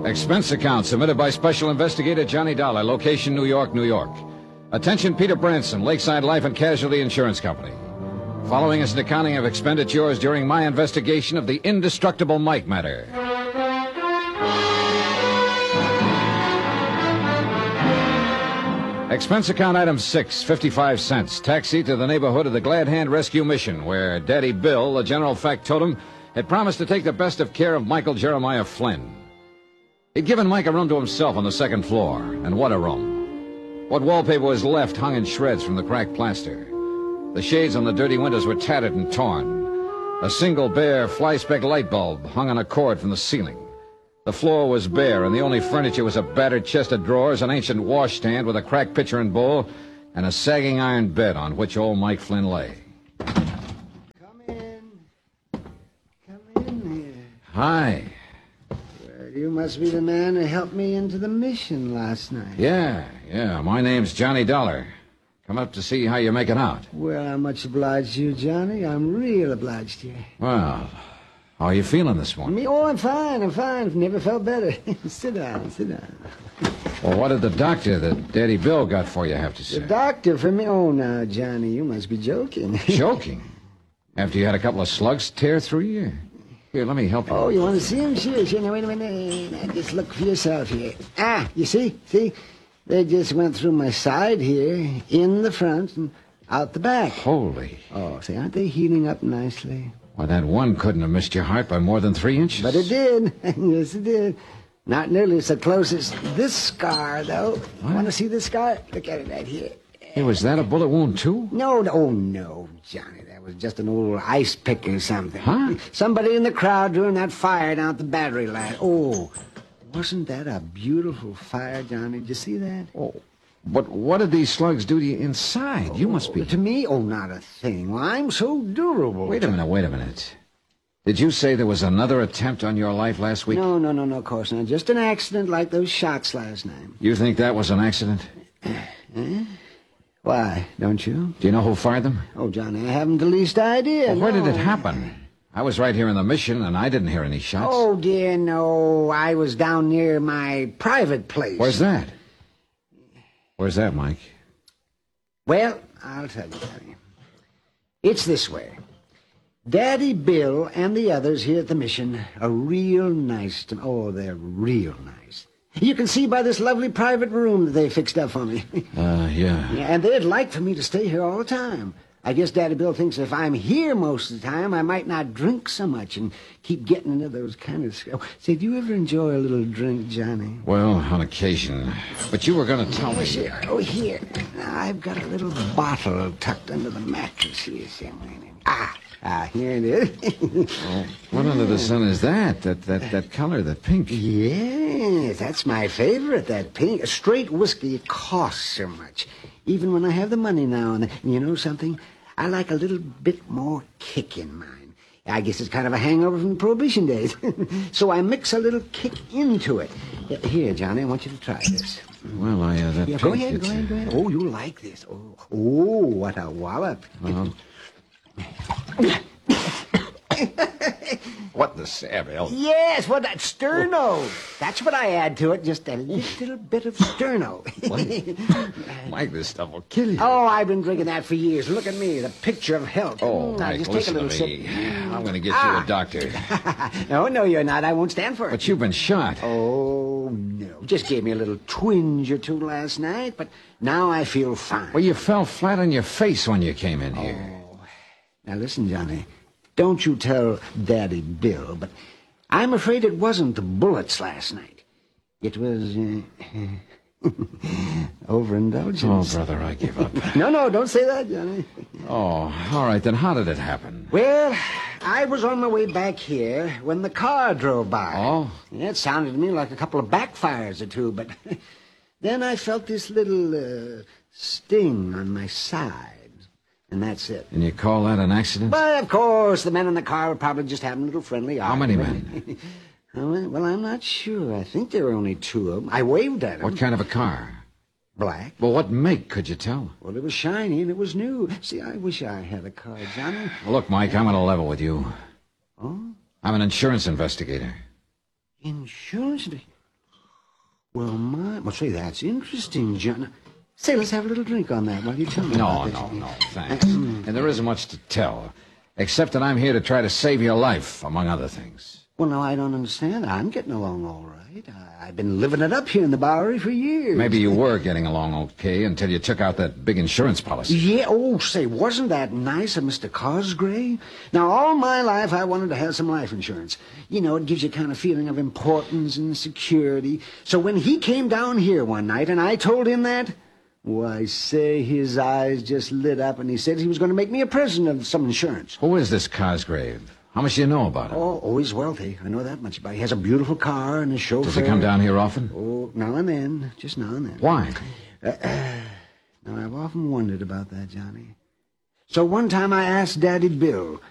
Expense account submitted by Special Investigator Johnny Dollar, location New York, New York. Attention Peter Branson, Lakeside Life and Casualty Insurance Company. Following is an accounting of expenditures during my investigation of the indestructible Mike matter. Expense account item 6, 55 cents. Taxi to the neighborhood of the Glad Hand Rescue Mission, where Daddy Bill, the general factotum, had promised to take the best of care of Michael Jeremiah Flynn. He'd given Mike a room to himself on the second floor, and what a room. What wallpaper was left hung in shreds from the cracked plaster. The shades on the dirty windows were tattered and torn. A single bare fly-speck light bulb hung on a cord from the ceiling. The floor was bare, and the only furniture was a battered chest of drawers, an ancient washstand with a cracked pitcher and bowl, and a sagging iron bed on which old Mike Flynn lay. Come in. Come in here. Hi. Well, you must be the man who helped me into the mission last night. Yeah. My name's Johnny Dollar. Come up to see how you're making out. Well, I'm much obliged to you, Johnny. I'm real obliged to you. Well, how are you feeling this morning? Me? Oh, I'm fine. I've never felt better. Sit down. Well, what did the doctor that Daddy Bill got for you have to say? The doctor for me? Oh, now, Johnny, you must be joking. Joking? After you had a couple of slugs tear through you? Here, let me help you. Oh, you want to see him? Sure. Now, wait a minute. Now, just look for yourself here. You see? They just went through my side here, in the front, and out the back. Holy. Oh, see, aren't they healing up nicely? Well, that one couldn't have missed your heart by more than 3 inches. But it did. Yes, it did. Not nearly so close as this scar, though. Want to see this scar? Look at it right here. Hey, was that a bullet wound, too? No, Johnny. That was just an old ice pick or something. Huh? Somebody in the crowd during that fire down at the battery line. Oh, wasn't that a beautiful fire, Johnny? Did you see that? Oh, but what did these slugs do to you inside? You must be... To me? Oh, not a thing. Well, I'm so durable. Wait a minute. Did you say there was another attempt on your life last week? No, of course not. Just an accident like those shots last night. You think that was an accident? Why, don't you? Do you know who fired them? Oh, Johnny, I haven't the least idea. Well, where did it happen? I was right here in the mission, and I didn't hear any shots. Oh, dear, no. I was down near my private place. Where's that? Where's that, Mike? Well, I'll tell you, Johnny. It's this way. Daddy Bill and the others here at the mission are real nice to me. Oh, they're real nice. You can see by this lovely private room that they fixed up for me. Yeah. And they'd like for me to stay here all the time. I guess Daddy Bill thinks if I'm here most of the time, I might not drink so much and keep getting into those kind of... Say, do you ever enjoy a little drink, Johnny? Well, on occasion. But you were going to tell me... Sure. Oh, here. Now, I've got a little bottle tucked under the mattress here. Here it is. Oh, what under the sun is that? That color, that pink? Yes, that's my favorite, that pink. Straight whiskey, it costs so much. Even when I have the money now and then. You know something? I like a little bit more kick in mine. I guess it's kind of a hangover from the Prohibition days. So I mix a little kick into it. Here, Johnny, I want you to try this. Well, that pink... Go ahead. Oh, you'll like this. Oh, what a wallop. What the Saville? Yes, what that sterno. That's what I add to it, just a little bit of sterno. Mike, this stuff will kill you. Oh, I've been drinking that for years. Look at me, the picture of health. Oh, now, Mike, just listen take a little to me. sip. I'm going to get you a doctor. No, you're not. I won't stand for it. But you've been shot. Oh, no. Just gave me a little twinge or two last night, but now I feel fine. Well, you fell flat on your face when you came in here. Oh. Now, listen, Johnny. Don't you tell Daddy Bill, but I'm afraid it wasn't the bullets last night. It was, overindulgence. Oh, brother, I give up. No, don't say that, Johnny. Oh, all right, then how did it happen? Well, I was on my way back here when the car drove by. Oh? Yeah, it sounded to me like a couple of backfires or two, but then I felt this little sting on my side. And that's it. And you call that an accident? But, of course, the men in the car were probably just having a little friendly argument. How many men? Well, I'm not sure. I think there were only 2 of them. I waved at them. What kind of a car? Black. Well, what make, could you tell? Well, it was shiny and it was new. See, I wish I had a car, Johnny. Well, look, Mike, I'm on a level with you. Oh? I'm an insurance investigator. Insurance? Well, say, that's interesting, John. Say, let's have a little drink on that while you tell me No, about that. no, thanks. And there isn't much to tell, except that I'm here to try to save your life, among other things. Well, no, I don't understand. I'm getting along all right. I've been living it up here in the Bowery for years. Maybe you were getting along okay until you took out that big insurance policy. Yeah, say, wasn't that nice of Mr. Cosgrave? Now, all my life I wanted to have some life insurance. You know, it gives you kind of feeling of importance and security. So when he came down here one night and I told him that, why, say, his eyes just lit up and he said he was going to make me a present of some insurance. Who is this Cosgrave? How much do you know about him? Oh, he's wealthy. I know that much about him. He has a beautiful car and a chauffeur. Does he come down here often? Oh, now and then. Just now and then. Why? Now, I've often wondered about that, Johnny. So one time I asked Daddy Bill,